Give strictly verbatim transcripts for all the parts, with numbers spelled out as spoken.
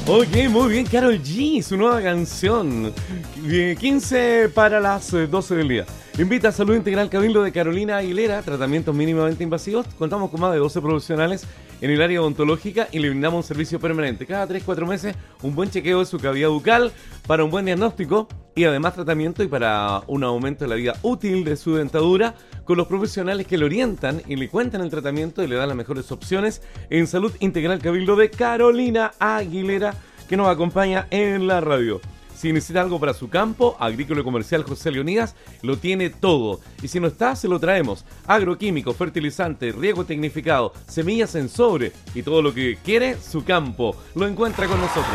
Ok, muy bien, Karol G, su nueva canción. Eh, quince para las eh, doce del día. Invita a Salud Integral Cabildo de Carolina Aguilera, tratamientos mínimamente invasivos. Contamos con más de doce profesionales en el área odontológica y le brindamos un servicio permanente. Cada tres cuatro meses, un buen chequeo de su cavidad bucal para un buen diagnóstico y además tratamiento y para un aumento de la vida útil de su dentadura con los profesionales que le orientan y le cuentan el tratamiento y le dan las mejores opciones en Salud Integral Cabildo de Carolina Aguilera, que nos acompaña en la radio. Si necesita algo para su campo, agrícola y comercial José Leonidas lo tiene todo. Y si no está, se lo traemos. Agroquímico, fertilizante, riego tecnificado, semillas en sobre y todo lo que quiere su campo. Lo encuentra con nosotros.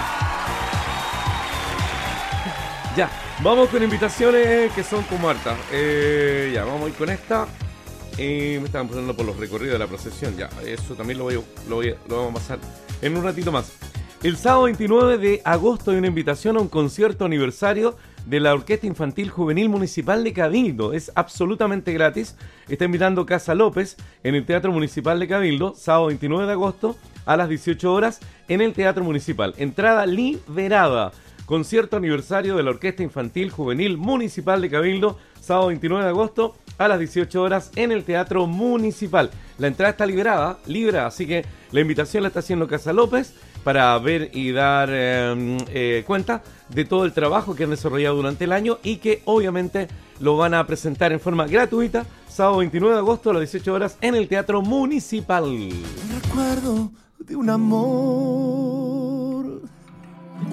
Ya, vamos con invitaciones que son como hartas. Eh, ya, vamos a ir con esta. Eh, me estaban poniendo por los recorridos de la procesión. Ya, eso también lo, voy, lo, voy, lo vamos a pasar en un ratito más. El sábado veintinueve de agosto hay una invitación a un concierto aniversario de la Orquesta Infantil Juvenil Municipal de Cabildo. Es absolutamente gratis. Está invitando Casa López en el Teatro Municipal de Cabildo, sábado veintinueve de agosto a las dieciocho horas en el Teatro Municipal. Entrada liberada. Concierto aniversario de la Orquesta Infantil Juvenil Municipal de Cabildo, sábado veintinueve de agosto a las dieciocho horas en el Teatro Municipal. La entrada está liberada, libre, así que la invitación la está haciendo Casa López para ver y dar eh, eh, cuenta de todo el trabajo que han desarrollado durante el año y que obviamente lo van a presentar en forma gratuita, sábado veintinueve de agosto a las dieciocho horas en el Teatro Municipal. Un recuerdo de un amor